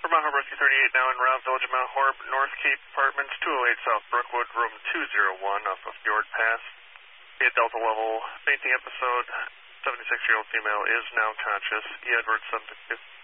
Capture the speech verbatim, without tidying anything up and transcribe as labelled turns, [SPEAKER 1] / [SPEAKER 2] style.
[SPEAKER 1] Mount Horeb Rescue thirty-eight now in route, Village of Mount Horeb, North Cape Apartments, two oh eight South Brookwood, room two oh one off of Fjord Pass. Be a Delta level fainting episode. seventy-six-year-old female is now conscious. E. Edwards, subject